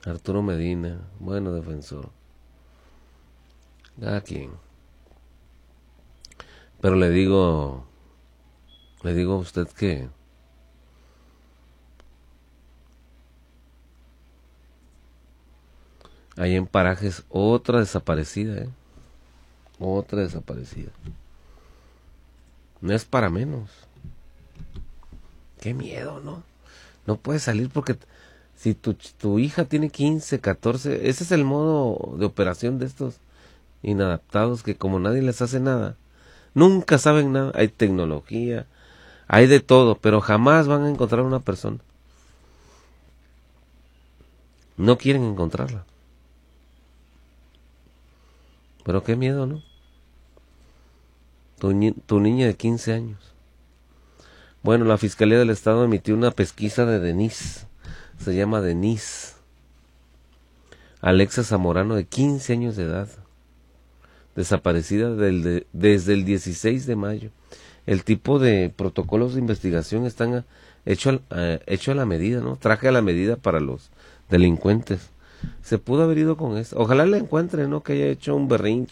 Arturo Medina, bueno defensor. Cada quien. Pero le digo a usted que hay en Parajes otra desaparecida, otra desaparecida. No es para menos. Qué miedo, ¿no? No puedes salir porque si tu hija tiene 15, 14, ese es el modo de operación de estos inadaptados que como nadie les hace nada, nunca saben nada. Hay tecnología, hay de todo, pero jamás van a encontrar una persona. No quieren encontrarla. Pero qué miedo, ¿no? Tu niña de 15 años. Bueno, la Fiscalía del Estado emitió una pesquisa de Denise. Se llama Denise. Alexa Zamorano, de 15 años de edad. Desaparecida desde el 16 de mayo. El tipo de protocolos de investigación están hecho a la medida, ¿no? Traje a la medida para los delincuentes. Se pudo haber ido con eso. Ojalá la encuentre, ¿no? Que haya hecho un berrinche